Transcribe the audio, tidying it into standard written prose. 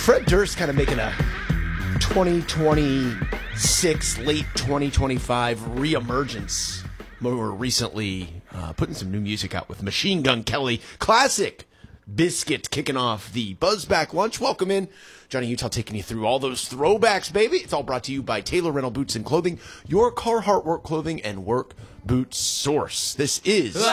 Fred Durst kind of making a 2026, late 2025 reemergence. More recently, putting some new music out with Machine Gun Kelly. Classic Biscuit kicking off the Buzzback Lunch. Welcome in. Johnny Utah taking you through all those throwbacks, baby. It's all brought to you by Taylor Rental Boots and Clothing, your Carhartt work clothing and work boot source. This is